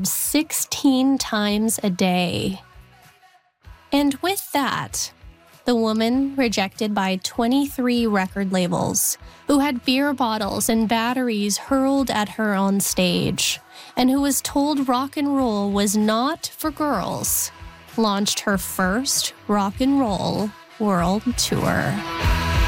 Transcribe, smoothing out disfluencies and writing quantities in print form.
toured 16 times a day. And with that, the woman rejected by 23 record labels, who had beer bottles and batteries hurled at her on stage, and who was told rock and roll was not for girls, launched her first rock and roll world tour.